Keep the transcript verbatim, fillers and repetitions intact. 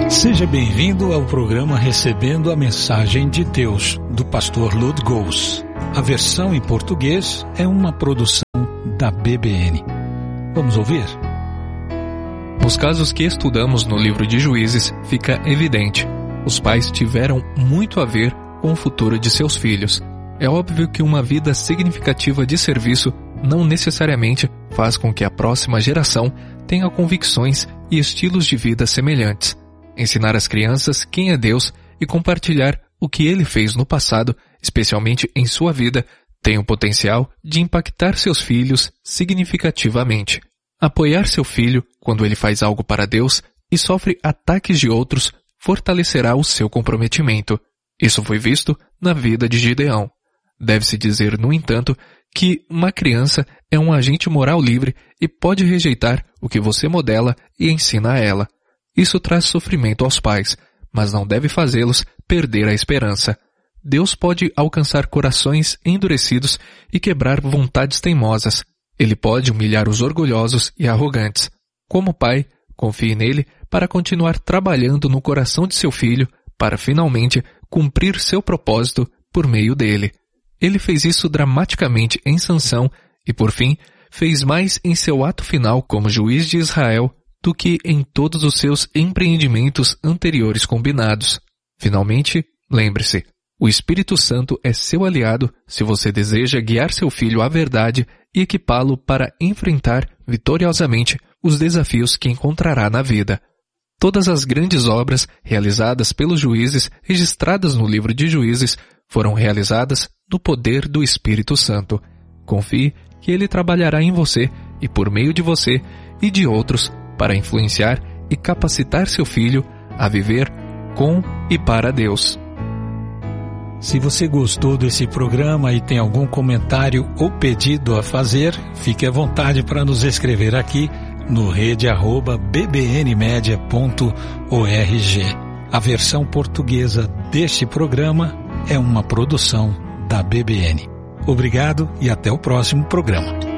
Seja bem-vindo ao programa Recebendo a Mensagem de Deus, do pastor Lud Gous. A versão em português é uma produção da B B N. Vamos ouvir? Nos casos que estudamos no livro de Juízes, fica evidente: os pais tiveram muito a ver com o futuro de seus filhos. É óbvio que uma vida significativa de serviço não necessariamente faz com que a próxima geração tenha convicções e estilos de vida semelhantes. Ensinar às crianças quem é Deus e compartilhar o que Ele fez no passado, especialmente em sua vida, tem o potencial de impactar seus filhos significativamente. Apoiar seu filho quando ele faz algo para Deus e sofre ataques de outros fortalecerá o seu comprometimento. Isso foi visto na vida de Gideão. Deve-se dizer, no entanto, que uma criança é um agente moral livre e pode rejeitar o que você modela e ensina a ela. Isso traz sofrimento aos pais, mas não deve fazê-los perder a esperança. Deus pode alcançar corações endurecidos e quebrar vontades teimosas. Ele pode humilhar os orgulhosos e arrogantes. Como pai, confie nele para continuar trabalhando no coração de seu filho para finalmente cumprir seu propósito por meio dele. Ele fez isso dramaticamente em Sansão e, por fim, fez mais em seu ato final como juiz de Israel do que em todos os seus empreendimentos anteriores combinados. Finalmente, lembre-se, o Espírito Santo é seu aliado se você deseja guiar seu filho à verdade e equipá-lo para enfrentar vitoriosamente os desafios que encontrará na vida. Todas as grandes obras realizadas pelos juízes registradas no livro de Juízes foram realizadas no poder do Espírito Santo. Confie que ele trabalhará em você e por meio de você e de outros para influenciar e capacitar seu filho a viver com e para Deus. Se você gostou desse programa e tem algum comentário ou pedido a fazer, fique à vontade para nos escrever aqui no rede arroba b b n media ponto org. A versão portuguesa deste programa é uma produção da B B N. Obrigado e até o próximo programa.